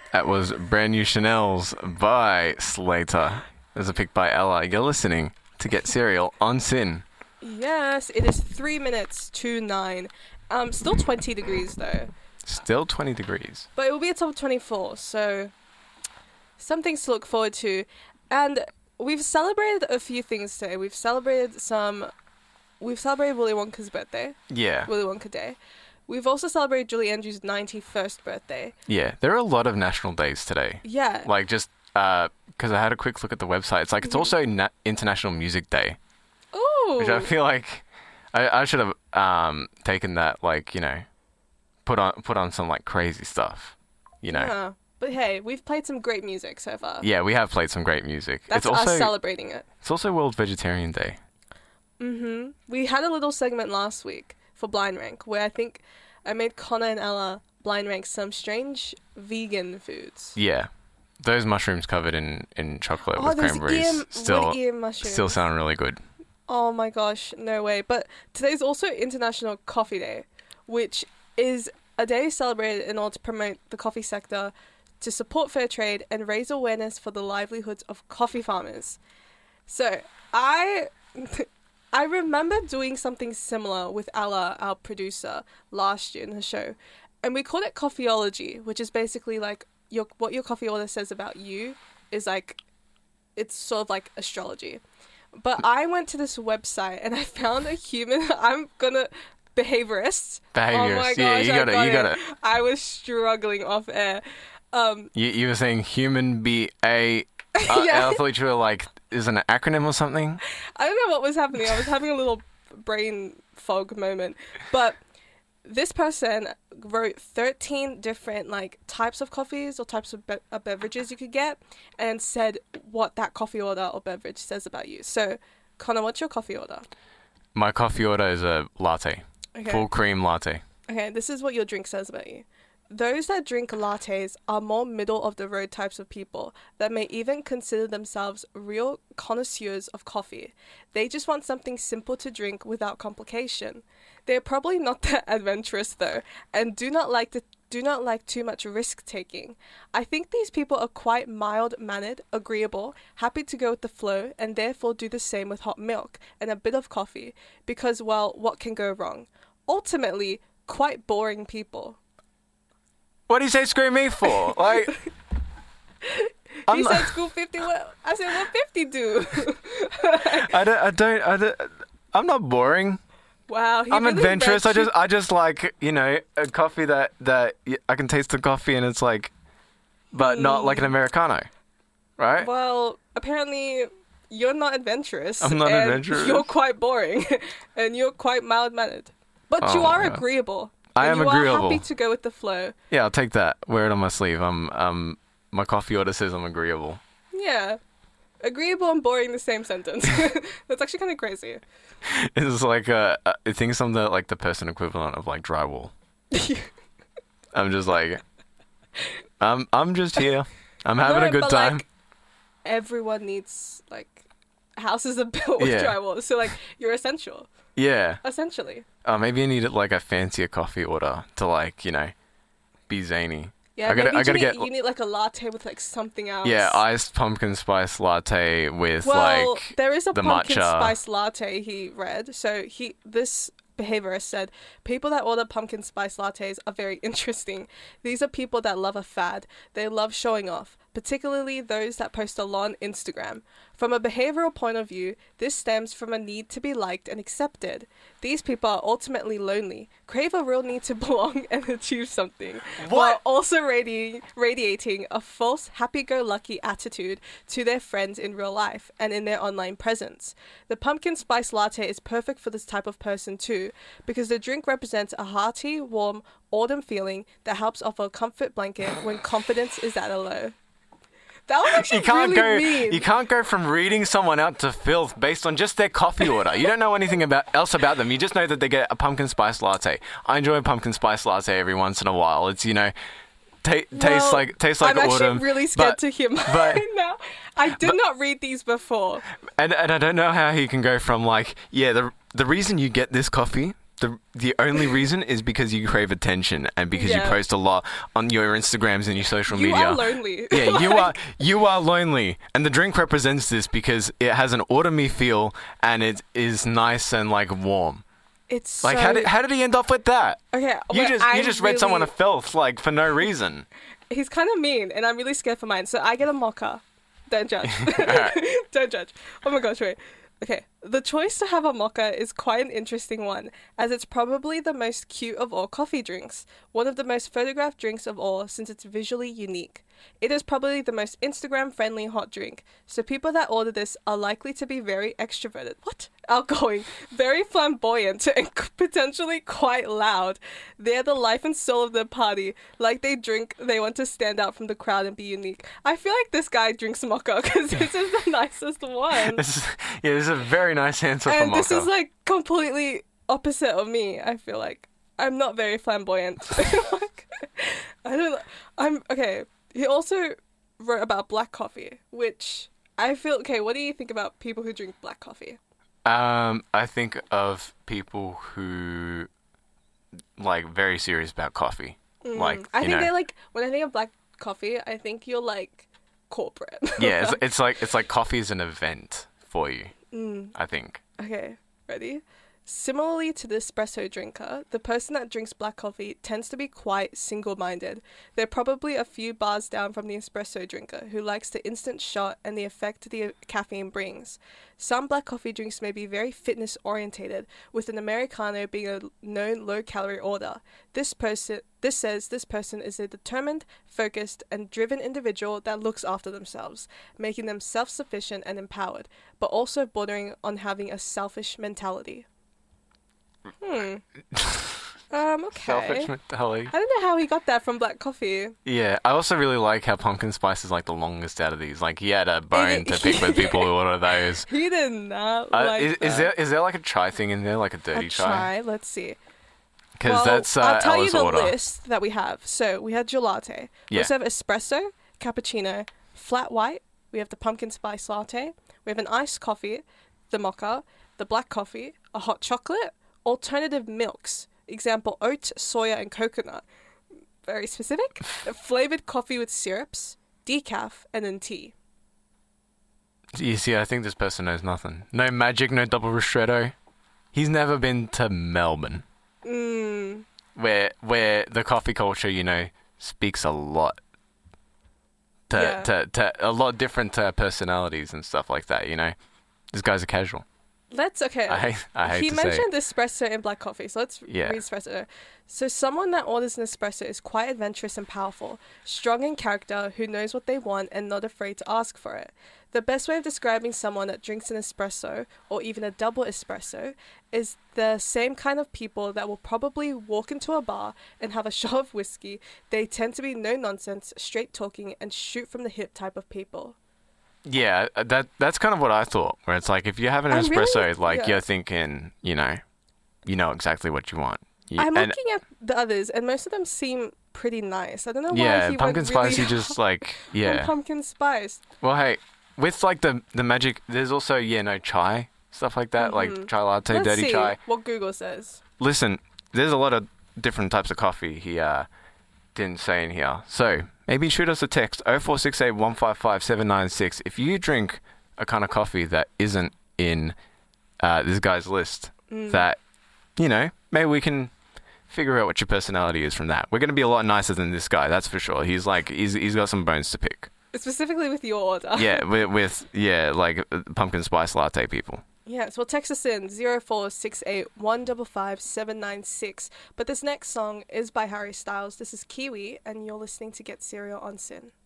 That was Brand New Chanel's by Slater. There's a pick by Ella. You're listening to Get Serial on Sin. Yes, it is 3 minutes to 9. Still 20 degrees though. Still 20 degrees. But it will be a top of 24, so some things to look forward to. And we've celebrated a few things today. We've celebrated Willy Wonka's birthday. Yeah. Willy Wonka Day. We've also celebrated Julie Andrews' 91st birthday. Yeah, there are a lot of national days today. Yeah. Like just because I had a quick look at the website. It's like it's also International Music Day. Ooh. Which I feel like I should have taken that, like, you know, put on some like crazy stuff, you know. Yeah. But hey, we've played some great music so far. Yeah, we have played some great music. That's it's also, us celebrating it. It's also World Vegetarian Day. Mm-hmm. We had a little segment last week for Blind Rank where I think I made Connor and Ella blind rank some strange vegan foods. Yeah. Those mushrooms covered in chocolate with those cranberries ear mushrooms. still sound really good. Oh my gosh, no way. But today's also International Coffee Day, which is a day celebrated in order to promote the coffee sector, to support fair trade, and raise awareness for the livelihoods of coffee farmers. So, I remember doing something similar with Ella, our producer, last year in the show. And we called it Coffeeology, which is basically like what your coffee order says about you is like, it's sort of like astrology. But I went to this website and I found a human, behaviorist. Behaviorist. Oh my gosh, yeah, you got it. I was struggling off air. You were saying human be a... Yeah. I thought you were like, is it an acronym or something? I don't know what was happening. I was having a little brain fog moment. But this person wrote 13 different like types of coffees or types of beverages you could get and said what that coffee order or beverage says about you. So, Connor, what's your coffee order? My coffee order is a latte. Okay. Full cream latte. Okay, this is what your drink says about you. Those that drink lattes are more middle-of-the-road types of people that may even consider themselves real connoisseurs of coffee. They just want something simple to drink without complication. They're probably not that adventurous, though, and do not like too much risk-taking. I think these people are quite mild-mannered, agreeable, happy to go with the flow, and therefore do the same with hot milk and a bit of coffee, because, well, what can go wrong? Ultimately, quite boring people. What do you say screw me for? Like... He said school 50, what? I said, what 50 do? I'm not boring. Wow. I'm really adventurous. I just like, you know, a coffee that I can taste the coffee and it's like, but not like an Americano, right? Well, apparently you're not adventurous. I'm not adventurous. You're quite boring and you're quite mild-mannered. But you are agreeable. I am agreeable. You are happy to go with the flow. Yeah, I'll take that. Wear it on my sleeve. My coffee order says I'm agreeable. Yeah. Agreeable and boring, the same sentence. That's actually kind of crazy. It's like I think it's something like the person equivalent of like drywall. I'm just like, I'm just here. I'm having a good time. Like, everyone needs like houses are built with drywall, so like you're essential. Yeah. Essentially. Maybe I need like a fancier coffee order to like, you know, be zany. Yeah, you need like a latte with like something else. Yeah, iced pumpkin spice latte with there is a the pumpkin matcha. Spice latte he read. So this behaviorist said, people that order pumpkin spice lattes are very interesting. These are people that love a fad. They love showing off, particularly those that post a lot on Instagram. From a behavioral point of view, this stems from a need to be liked and accepted. These people are ultimately lonely, crave a real need to belong and achieve something, while also radiating a false happy-go-lucky attitude to their friends in real life and in their online presence. The pumpkin spice latte is perfect for this type of person too, because the drink represents a hearty, warm, autumn feeling that helps offer a comfort blanket when confidence is at a low. That was actually mean. You can't go from reading someone out to filth based on just their coffee order. You don't know anything else about them. You just know that they get a pumpkin spice latte. I enjoy a pumpkin spice latte every once in a while. It's, you know, tastes like I'm autumn. I'm actually really scared to hear mine now. I did not read these before. And I don't know how he can go from like, yeah, the reason you get this coffee the only reason is because you crave attention and because you post a lot on your Instagrams and your social media. You are lonely. Yeah, you are lonely, and the drink represents this because it has an autumny feel and it is nice and like warm. It's like so... how did he end up with that? Okay, you just read someone a filth like for no reason. He's kind of mean, and I'm really scared for mine. So I get a mocha. Don't judge. Don't judge. Oh my gosh, wait. Okay, the choice to have a mocha is quite an interesting one, as it's probably the most cute of all coffee drinks, one of the most photographed drinks of all since it's visually unique. It is probably the most Instagram-friendly hot drink, so people that order this are likely to be very extroverted. What? Outgoing, very flamboyant, and potentially quite loud. They're the life and soul of the party. Like they drink, they want to stand out from the crowd and be unique. I feel like this guy drinks mocha because this is the nicest one. This is a very nice answer for mocha. And this is like completely opposite of me, I feel like. I'm not very flamboyant. I don't know. Okay. He also wrote about black coffee, which I feel... Okay, what do you think about people who drink black coffee? I think of people who, like, very serious about coffee. Like, I think they're like... When I think of black coffee, I think you're, like, corporate. Yeah, it's like coffee is an event for you, I think. Okay, ready? Similarly to the espresso drinker, the person that drinks black coffee tends to be quite single-minded. They're probably a few bars down from the espresso drinker, who likes the instant shot and the effect the caffeine brings. Some black coffee drinks may be very fitness-orientated, with an Americano being a known low-calorie order. This says this person is a determined, focused, and driven individual that looks after themselves, making them self-sufficient and empowered, but also bordering on having a selfish mentality. Okay. Selfish mentality. I don't know how he got that from black coffee. Yeah, I also really like how pumpkin spice is like the longest out of these. Like he had a bone to pick with people who order those. He did not like that. Is there like a chai thing in there, like a dirty chai? Let's see. Because that's I'll tell Ella's you the order. list that we have. So we have gelato. We also have espresso, cappuccino, flat white. We have the pumpkin spice latte. We have an iced coffee, the mocha, the black coffee, a hot chocolate, alternative milks, example oat, soya, and coconut. Very specific. Flavored coffee with syrups, decaf, and then tea. You see, I think this person knows nothing. No magic, no double ristretto. He's never been to Melbourne. Where the coffee culture, you know, speaks a lot to a lot different personalities and stuff like that, you know. This guy's a casual. I hate he to mentioned say espresso and black coffee, so let's read espresso. So someone that orders an espresso is quite adventurous and powerful, strong in character, who knows what they want and not afraid to ask for it. The best way of describing someone that drinks an espresso, or even a double espresso, is the same kind of people that will probably walk into a bar and have a shot of whiskey. They tend to be no-nonsense, straight-talking, and shoot-from-the-hip type of people. Yeah, that's kind of what I thought. Where it's like if you have an espresso, you're thinking, you know exactly what you want. I'm looking at the others, and most of them seem pretty nice. I don't know why yeah, he pumpkin went spice. really You just like yeah, pumpkin spice. Well, hey, with like the magic, there's also chai stuff like that, like chai latte, Let's dirty see chai. what Google says. Listen, there's a lot of different types of coffee he didn't say in here. So maybe shoot us a text 0468 155 796 if you drink a kind of coffee that isn't in this guy's list. That maybe we can figure out what your personality is from that. We're going to be a lot nicer than this guy, that's for sure. He's got some bones to pick. Specifically with your order. Yeah, with like pumpkin spice latte people. Yes, well, text us in 0468 155 796. But this next song is by Harry Styles. This is Kiwi, and you're listening to Get Serial on SYN.